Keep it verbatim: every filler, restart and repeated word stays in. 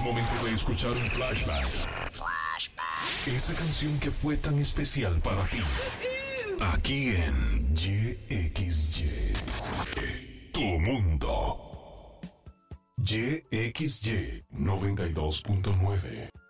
momento de escuchar un flashback. Flashback. Esa canción que fue tan especial para ti. Aquí en Y X Y. Tu mundo. Y X Y noventa y dos punto nueve.